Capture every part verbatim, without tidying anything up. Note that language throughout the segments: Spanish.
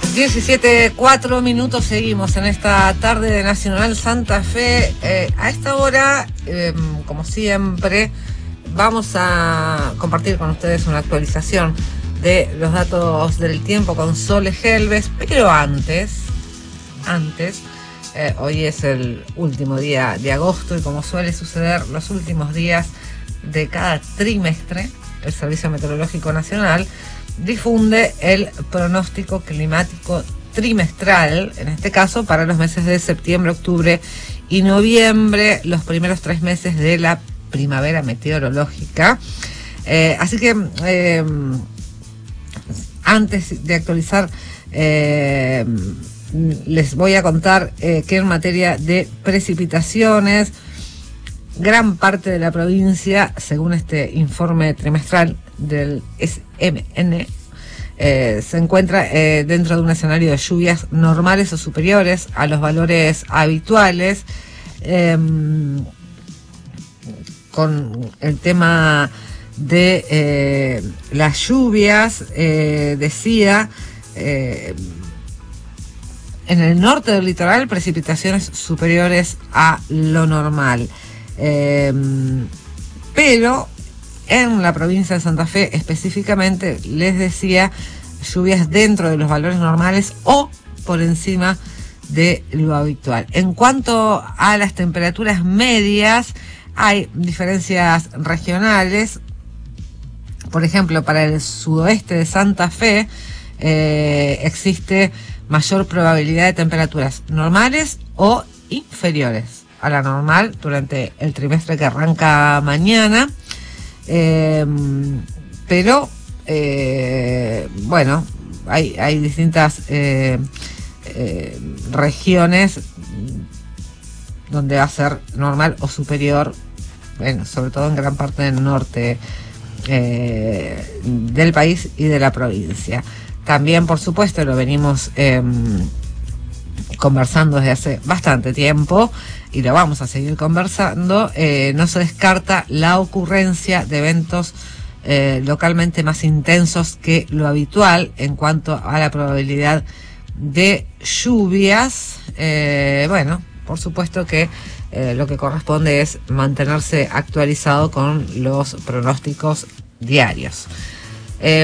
diecisiete, cuatro minutos, seguimos en esta tarde de Nacional Santa Fe. Eh, a esta hora, eh, como siempre, vamos a compartir con ustedes una actualización de los datos del tiempo con Sole Helves, pero antes, antes, eh, hoy es el último día de agosto y como suele suceder los últimos días de cada trimestre, el Servicio Meteorológico Nacional difunde el pronóstico climático trimestral, en este caso para los meses de septiembre, octubre y noviembre, los primeros tres meses de la primavera meteorológica. Eh, así que eh, antes de actualizar, eh, les voy a contar eh, que en materia de precipitaciones, gran parte de la provincia, según este informe trimestral del S M N, eh, se encuentra eh, dentro de un escenario de lluvias normales o superiores a los valores habituales. Eh, con el tema de eh, las lluvias, eh, decía, eh, en el norte del litoral, precipitaciones superiores a lo normal. Eh, pero en la provincia de Santa Fe específicamente, les decía, lluvias dentro de los valores normales o por encima de lo habitual. En cuanto a las temperaturas medias, hay diferencias regionales. Por ejemplo, para el sudoeste de Santa Fe eh, existe mayor probabilidad de temperaturas normales o inferiores a la normal durante el trimestre que arranca mañana. Eh, pero, eh, bueno, hay, hay distintas eh, eh, regiones donde va a ser normal o superior, bueno, sobre todo en gran parte del norte eh, del país y de la provincia. También, por supuesto, lo venimos eh, conversando desde hace bastante tiempo y lo vamos a seguir conversando. Eh, no se descarta la ocurrencia de eventos eh, localmente más intensos que lo habitual en cuanto a la probabilidad de lluvias. Eh, bueno, por supuesto que eh, lo que corresponde es mantenerse actualizado con los pronósticos diarios. Eh,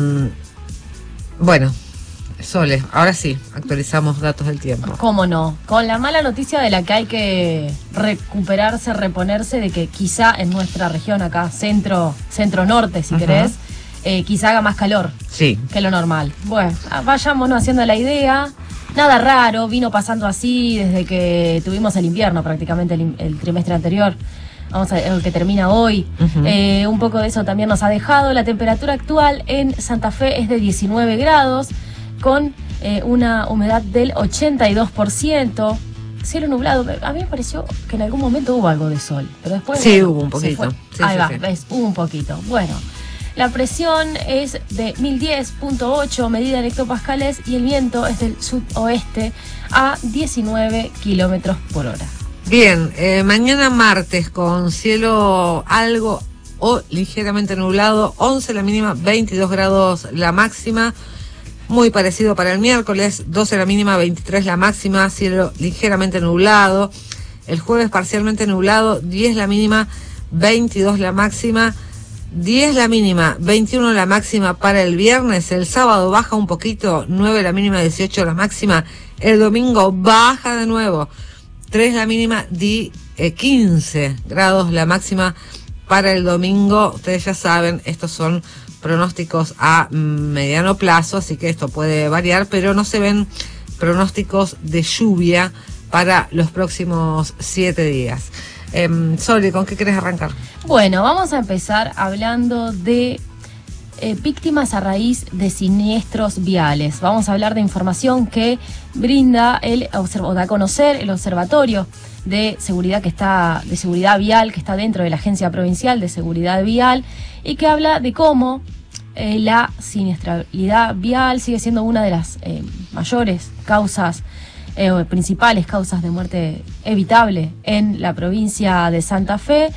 bueno, Sole, ahora sí, actualizamos datos del tiempo. ¿Cómo no? Con la mala noticia de la que hay que recuperarse, reponerse, de que quizá en nuestra región acá, centro, centro-norte, si uh-huh. querés, eh, quizá haga más calor sí. que lo normal. Bueno, vayámonos haciendo la idea. Nada raro, vino pasando así desde que tuvimos el invierno prácticamente, el, el trimestre anterior. Vamos a ver, el que termina hoy. Uh-huh. Eh, un poco de eso también nos ha dejado. La temperatura actual en Santa Fe es de diecinueve grados. Con eh, una humedad del ochenta y dos por ciento, cielo nublado. A mí me pareció que en algún momento hubo algo de sol, pero después... Sí, bueno, hubo un poquito. Sí, Ahí sí, va, sí. ves, hubo un poquito. Bueno, la presión es de mil diez punto ocho medida en hectopascales y el viento es del sudoeste a diecinueve kilómetros por hora. Bien, eh, mañana martes con cielo algo o ligeramente nublado, once la mínima, veintidós grados la máxima. Muy parecido para el miércoles, doce la mínima, veintitrés la máxima, cielo ligeramente nublado. El jueves parcialmente nublado, diez la mínima, veintidós la máxima, diez la mínima, veintiuno la máxima para el viernes. El sábado baja un poquito, nueve la mínima, dieciocho la máxima. El domingo baja de nuevo, tres la mínima, di, eh, quince grados la máxima para el domingo. Ustedes ya saben, estos son pronósticos a mediano plazo, así que esto puede variar, pero no se ven pronósticos de lluvia para los próximos siete días. Eh, Sole, ¿con qué querés arrancar? Bueno, vamos a empezar hablando de eh, víctimas a raíz de siniestros viales. Vamos a hablar de información que brinda el o da a conocer el Observatorio de Seguridad que está de Seguridad Vial que está dentro de la Agencia Provincial de Seguridad Vial y que habla de cómo eh, la siniestralidad vial sigue siendo una de las eh, mayores causas eh, o principales causas de muerte evitable en la provincia de Santa Fe.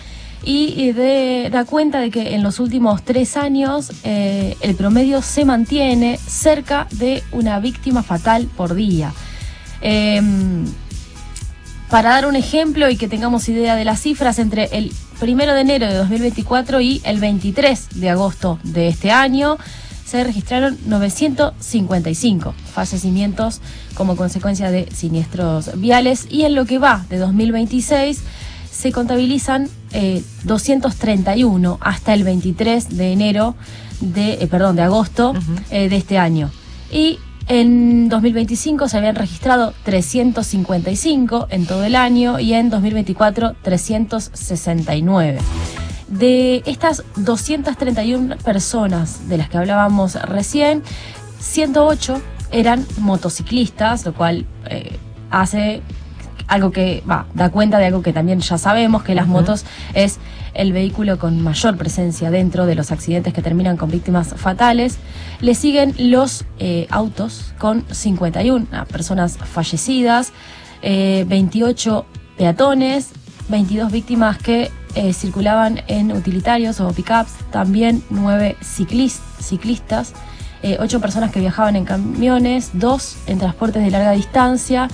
y de, da cuenta de que en los últimos tres años eh, el promedio se mantiene cerca de una víctima fatal por día. Eh, para dar un ejemplo y que tengamos idea de las cifras, entre el primero de enero de dos mil veinticuatro y el veintitrés de agosto de este año se registraron novecientos cincuenta y cinco fallecimientos como consecuencia de siniestros viales, y en lo que va de dos mil veintiséis se contabilizan eh, doscientos treinta y uno hasta el veintitrés de enero de, eh, perdón, de agosto uh-huh. eh, de este año. Y en dos mil veinticinco se habían registrado trescientos cincuenta y cinco en todo el año, y en dos mil veinticuatro trescientos sesenta y nueve. De estas doscientas treinta y una personas de las que hablábamos recién, ciento ocho eran motociclistas, lo cual eh, hace algo que va, da cuenta de algo que también ya sabemos, que las uh-huh. motos es el vehículo con mayor presencia dentro de los accidentes que terminan con víctimas fatales. Le siguen los eh, autos con cincuenta y una personas fallecidas, eh, veintiocho peatones, veintidós víctimas que eh, circulaban en utilitarios o pickups, también nueve ciclist, ciclistas, eh, ocho personas que viajaban en camiones, dos en transportes de larga distancia,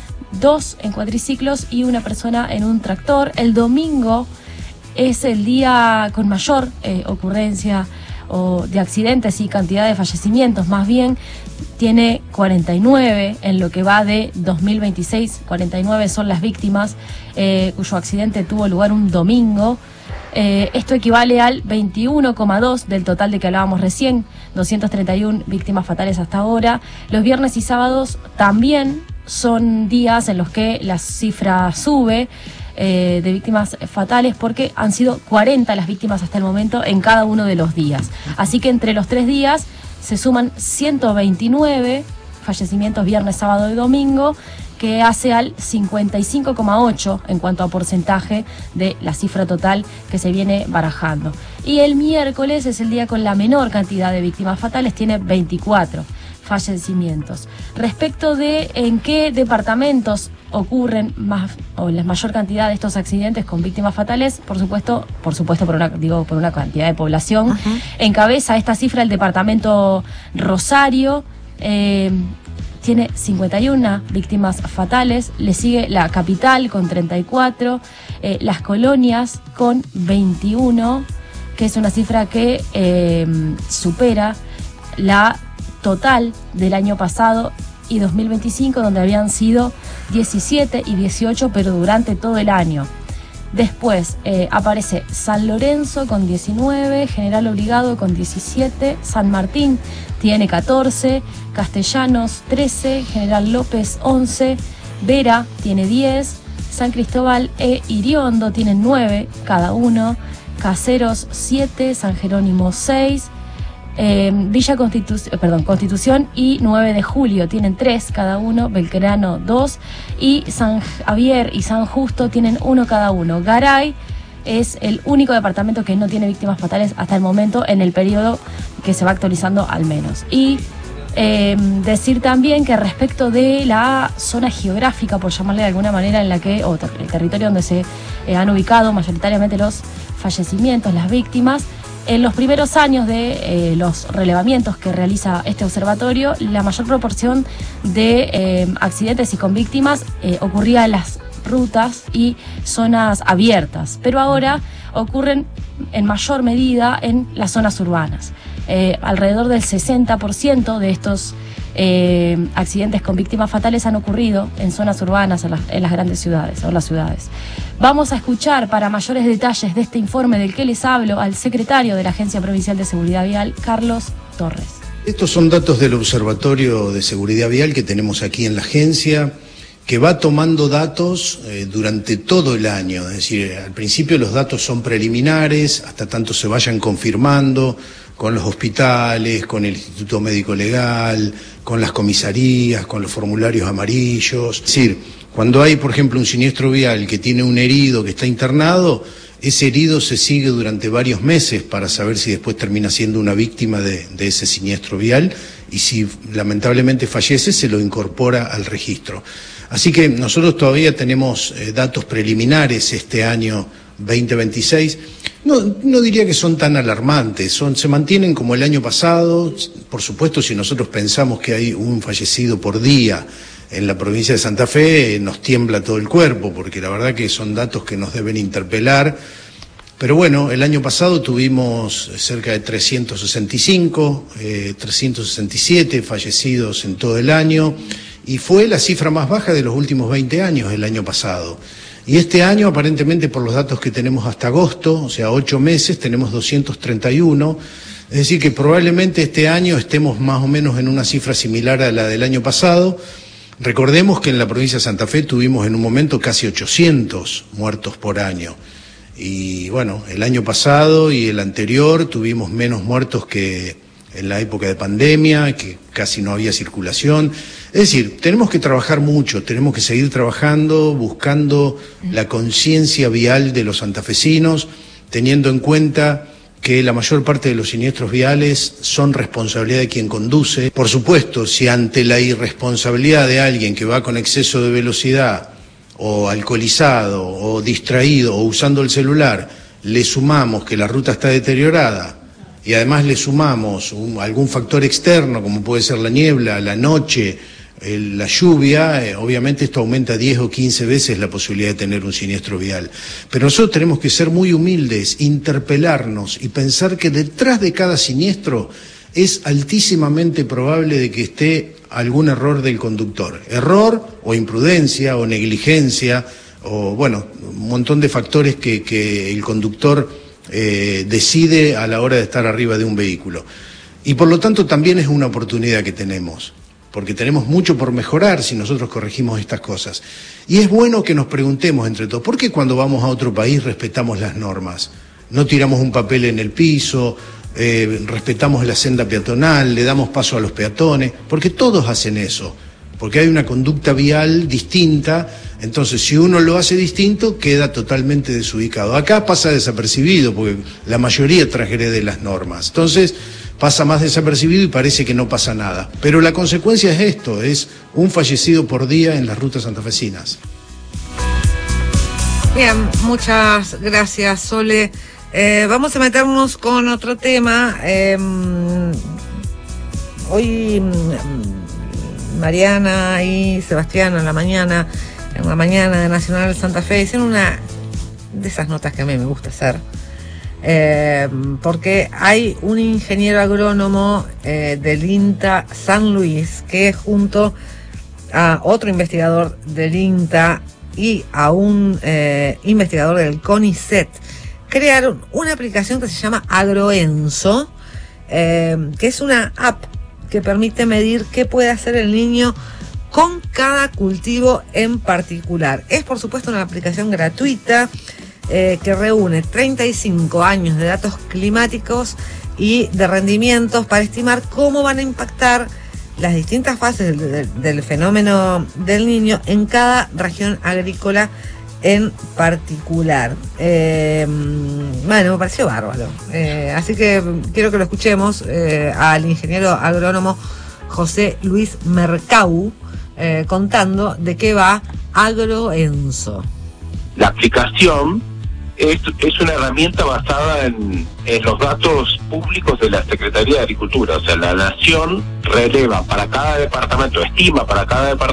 dos en cuatriciclos y una persona en un tractor. El domingo es el día con mayor eh, ocurrencia o de accidentes y cantidad de fallecimientos, más bien tiene cuarenta y nueve en lo que va de dos mil veintiséis, cuarenta y nueve son las víctimas eh, cuyo accidente tuvo lugar un domingo. Eh, esto equivale al veintiuno coma dos del total de que hablábamos recién, doscientas treinta y una víctimas fatales hasta ahora. Los viernes y sábados también son días en los que la cifra sube eh, de víctimas fatales, porque han sido cuarenta las víctimas hasta el momento en cada uno de los días. Así que entre los tres días se suman ciento veintinueve fallecimientos viernes, sábado y domingo, que hace al cincuenta y cinco coma ocho en cuanto a porcentaje de la cifra total que se viene barajando. Y el miércoles es el día con la menor cantidad de víctimas fatales, tiene veinticuatro fallecimientos. Respecto de en qué departamentos ocurren más o la mayor cantidad de estos accidentes con víctimas fatales, por supuesto, por supuesto por una digo por una cantidad de población, uh-huh. encabeza esta cifra el departamento Rosario, eh, tiene cincuenta y una víctimas fatales, le sigue la capital con treinta y cuatro, eh, las colonias con veintiuno, que es una cifra que eh, supera la total del año pasado y dos mil veinticinco, donde habían sido diecisiete y dieciocho, pero durante todo el año. Después eh, aparece San Lorenzo con diecinueve, General Obligado con diecisiete, San Martín tiene catorce, Castellanos trece, General López once, Vera tiene diez, San Cristóbal e Iriondo tienen nueve cada uno, Caseros siete, San Jerónimo seis, Eh, Villa Constitución, perdón, Constitución y nueve de julio tienen tres cada uno, Belgrano dos, y San Javier y San Justo tienen uno cada uno. Garay es el único departamento que no tiene víctimas fatales hasta el momento, en el periodo que se va actualizando al menos. Y eh, decir también que respecto de la zona geográfica, por llamarle de alguna manera, en la que, o ter- el territorio donde se eh, han ubicado mayoritariamente los fallecimientos, las víctimas, en los primeros años de eh, los relevamientos que realiza este observatorio, la mayor proporción de eh, accidentes y con víctimas eh, ocurría en las rutas y zonas abiertas, pero ahora ocurren en mayor medida en las zonas urbanas. Eh, alrededor del sesenta por ciento de estos eh, accidentes con víctimas fatales han ocurrido en zonas urbanas, en las, en las grandes ciudades o las ciudades. Vamos a escuchar, para mayores detalles de este informe del que les hablo, al secretario de la Agencia Provincial de Seguridad Vial, Carlos Torres. Estos son datos del Observatorio de Seguridad Vial que tenemos aquí en la agencia, que va tomando datos eh, durante todo el año. Es decir, al principio los datos son preliminares, hasta tanto se vayan confirmando con los hospitales, con el Instituto Médico Legal, con las comisarías, con los formularios amarillos. Es decir, cuando hay, por ejemplo, un siniestro vial que tiene un herido que está internado, ese herido se sigue durante varios meses para saber si después termina siendo una víctima de, de ese siniestro vial, y si lamentablemente fallece se lo incorpora al registro. Así que nosotros todavía tenemos eh, datos preliminares este año veinte veintiséis, no, no diría que son tan alarmantes, son, se mantienen como el año pasado. Por supuesto, si nosotros pensamos que hay un fallecido por día en la provincia de Santa Fe, nos tiembla todo el cuerpo, porque la verdad que son datos que nos deben interpelar. Pero bueno, el año pasado tuvimos cerca de trescientos sesenta y cinco, eh, trescientos sesenta y siete fallecidos en todo el año, y fue la cifra más baja de los últimos veinte años el año pasado. Y este año, aparentemente, por los datos que tenemos hasta agosto, o sea, ocho meses, tenemos doscientos treinta y uno, es decir, que probablemente este año estemos más o menos en una cifra similar a la del año pasado. Recordemos que en la provincia de Santa Fe tuvimos en un momento casi ochocientos muertos por año. Y bueno, el año pasado y el anterior tuvimos menos muertos que en la época de pandemia, que casi no había circulación. Es decir, tenemos que trabajar mucho, tenemos que seguir trabajando, buscando la conciencia vial de los santafesinos, teniendo en cuenta que la mayor parte de los siniestros viales son responsabilidad de quien conduce. Por supuesto, si ante la irresponsabilidad de alguien que va con exceso de velocidad, o alcoholizado, o distraído, o usando el celular, le sumamos que la ruta está deteriorada, y además le sumamos un, algún factor externo, como puede ser la niebla, la noche, el, la lluvia, eh, obviamente esto aumenta diez o quince veces la posibilidad de tener un siniestro vial. Pero nosotros tenemos que ser muy humildes, interpelarnos y pensar que detrás de cada siniestro es altísimamente probable de que esté algún error del conductor. Error o imprudencia o negligencia o, bueno, un montón de factores que, que el conductor Eh, decide a la hora de estar arriba de un vehículo. Y por lo tanto también es una oportunidad que tenemos, porque tenemos mucho por mejorar si nosotros corregimos estas cosas. Y es bueno que nos preguntemos entre todos, ¿por qué cuando vamos a otro país respetamos las normas? No tiramos un papel en el piso, eh, respetamos la senda peatonal, le damos paso a los peatones, porque todos hacen eso, porque hay una conducta vial distinta. Entonces, si uno lo hace distinto, queda totalmente desubicado. Acá pasa desapercibido, porque la mayoría transgrede las normas. Entonces, pasa más desapercibido y parece que no pasa nada. Pero la consecuencia es esto, es un fallecido por día en las rutas santafesinas. Bien, muchas gracias, Sole. Eh, vamos a meternos con otro tema. Eh, hoy Mariana y Sebastián en la mañana... en la mañana de Nacional Santa Fe, hicieron una de esas notas que a mí me gusta hacer, eh, porque hay un ingeniero agrónomo eh, del INTA San Luis que junto a otro investigador del INTA y a un eh, investigador del CONICET crearon una aplicación que se llama Agroenzo, eh, que es una app que permite medir qué puede hacer el niño con cada cultivo en particular. Es, por supuesto, una aplicación gratuita eh, que reúne treinta y cinco años de datos climáticos y de rendimientos para estimar cómo van a impactar las distintas fases del, del, del fenómeno del niño en cada región agrícola en particular. Eh, bueno, me pareció bárbaro. Eh, así que quiero que lo escuchemos eh, al ingeniero agrónomo José Luis Mercau, Eh, contando de qué va Agroenzo. La aplicación es, es una herramienta basada en, en los datos públicos de la Secretaría de Agricultura. O sea, la Nación releva para cada departamento, estima para cada departamento